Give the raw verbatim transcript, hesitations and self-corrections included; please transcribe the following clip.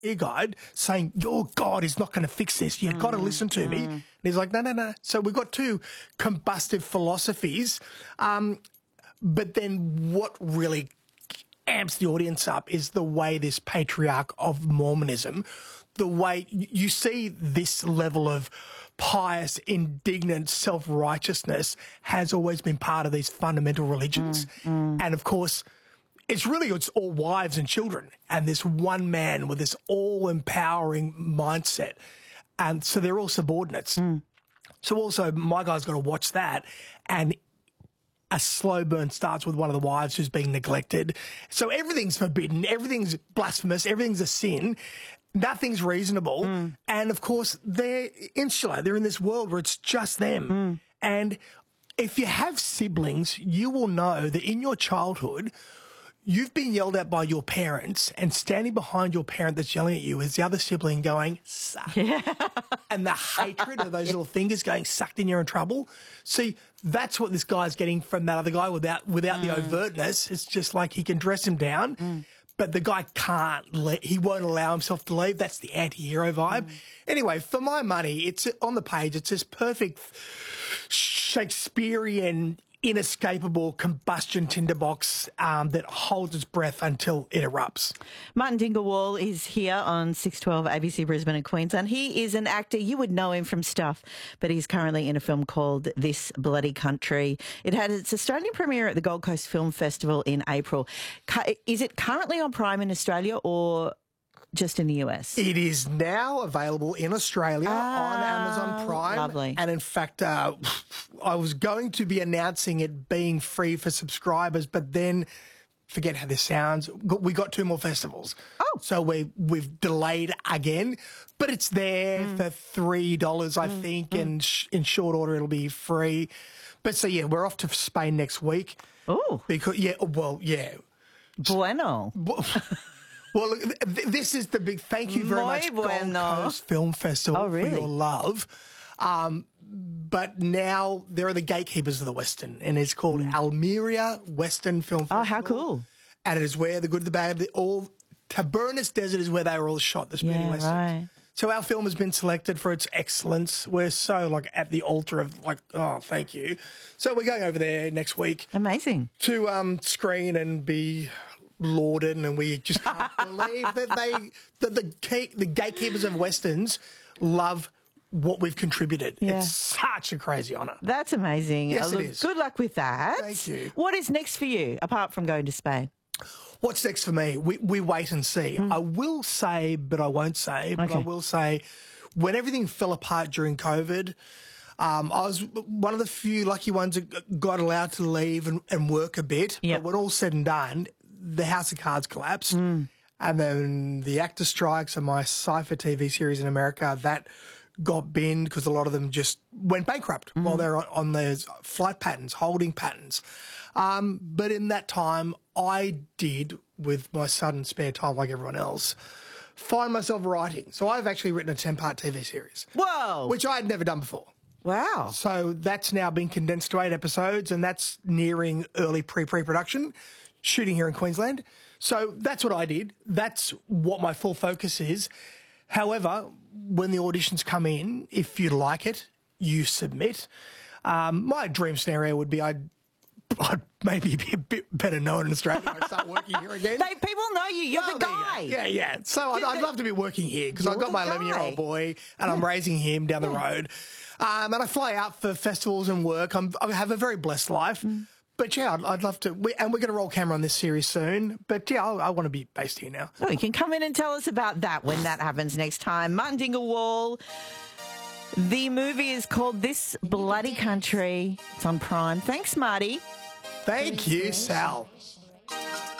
ear guide saying, your God is not going to fix this. You've mm, got to listen to mm. me. And he's like, no, no, no. So we've got two combustive philosophies. Um, but then what really amps the audience up is the way this patriarch of Mormonism, the way you see this level of pious, indignant self-righteousness has always been part of these fundamental religions. Mm, mm. And of course, it's really, it's all wives and children and this one man with this all-empowering mindset. And so they're all subordinates. Mm. So also my guy's got to watch that, and a slow burn starts with one of the wives who's being neglected. So everything's forbidden, everything's blasphemous, everything's a sin, nothing's reasonable. Mm. And of course, they're insular. They're in this world where it's just them. Mm. And if you have siblings, you will know that in your childhood, you've been yelled at by your parents, and standing behind your parent that's yelling at you is the other sibling going, suck. Yeah. And the hatred of those little fingers going sucked in, you're in trouble. See, that's what this guy's getting from that other guy without without mm. the overtness. It's just like he can dress him down, mm. but the guy can't, le- he won't allow himself to leave. That's the anti-hero vibe. Mm. Anyway, for my money, it's on the page. It's this perfect Shakespearean inescapable combustion tinderbox um, that holds its breath until it erupts. Martin Dingwall is here on six twelve A B C Brisbane and Queensland. He is an actor. You would know him from stuff, but he's currently in a film called This Bloody Country. It had its Australian premiere at the Gold Coast Film Festival in April. Is it currently on Prime in Australia or just in the U S? It is now available in Australia ah, on Amazon Prime. Lovely. And in fact, uh, I was going to be announcing it being free for subscribers, but then, forget how this sounds, we got two more festivals. Oh. So we, we've delayed again, but it's there mm. for three dollars, I mm. think, mm. and sh- in short order it'll be free. But so, yeah, we're off to Spain next week. Oh. Because, yeah, well, yeah. Bueno. Well, look, th- this is the big thank you very Muy much, bueno. Gold Coast Film Festival, oh, really? for your love. Um, but now there are the gatekeepers of the Western, and it's called mm. Almeria Western Film Festival. Oh, how cool. And it is where the good, the bad, the all, Tabernas Desert is where they were all shot, the Speedy yeah, Westerns. Right. So our film has been selected for its excellence. We're so, like, at the altar of, like, oh, thank you. So we're going over there next week. Amazing. To um, screen and be lauded, and we just can't believe that they, that the gate, the gatekeepers of Westerns love what we've contributed. Yeah. It's such a crazy honour. That's amazing. Yes, uh, it is. Good luck with that. Thank you. What is next for you, apart from going to Spain? What's next for me? We, we wait and see. Mm. I will say, but I won't say, but okay. I will say, when everything fell apart during COVID, um, I was one of the few lucky ones that got allowed to leave and, and work a bit. Yep. But when all said and done, the House of Cards collapsed. Mm. And then the actor strikes and my Cypher T V series in America, that got binned because a lot of them just went bankrupt mm. while they're on, on their flight patterns, holding patterns. Um, but in that time, I did, with my sudden spare time like everyone else, find myself writing. So I've actually written a ten-part T V series. Whoa! Which I had never done before. Wow. So that's now been condensed to eight episodes, and that's nearing early pre-pre-production, shooting here in Queensland. So that's what I did. That's what my full focus is. However, when the auditions come in, if you like it, you submit. Um, my dream scenario would be I'd, I'd maybe be a bit better known in Australia when I start working here again. They, people know you. You're Oh, the guy. Yeah, yeah. So I'd, I'd love to be working here because I've got my eleven-year-old boy and I'm raising him down the road. Um, and I fly out for festivals and work. I'm, I have a very blessed life. Mm. But yeah, I'd, I'd love to. We, and we're going to roll camera on this series soon. But yeah, I, I want to be based here now. So you can come in and tell us about that when that happens next time. Martin Dingwall. The movie is called This Bloody Country. It's on Prime. Thanks, Marty. Thank you, Sal.